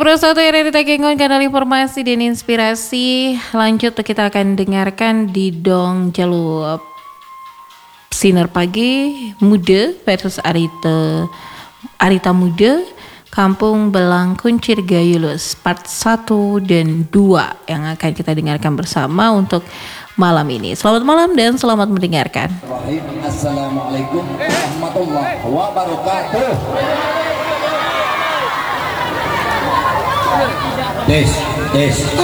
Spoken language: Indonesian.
Persatu yang dari Takengon, kanal informasi dan inspirasi. Lanjut kita akan dengarkan di Dong Jalup Sinar Pagi Muda versus Arita Muda Kampung Belang Kuncir Gayulus part 1 dan 2 yang akan kita dengarkan bersama untuk malam ini. Selamat malam dan selamat mendengarkan. Assalamualaikum warahmatullahi wabarakatuh. Des